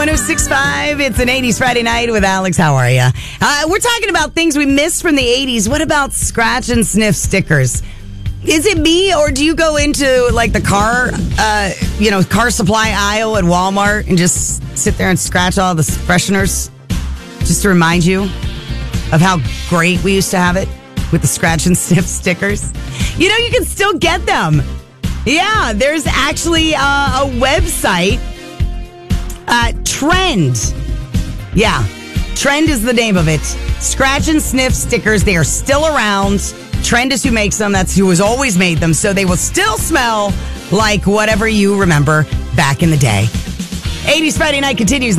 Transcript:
106.5. It's an 80s Friday night with Alex. How are you? We're talking about things we missed from the 80s. What about scratch and sniff stickers? Is it me, or do you go into like the car supply aisle at Walmart and just sit there and scratch all the fresheners just to remind you of how great we used to have it with the scratch and sniff stickers? You know, you can still get them. Yeah, there's actually a website, Trend. Yeah, Trend is the name of it. Scratch and sniff stickers, they are still around. Trend is who makes them. That's who has always made them. So they will still smell like whatever you remember back in the day. 80s Friday night continues.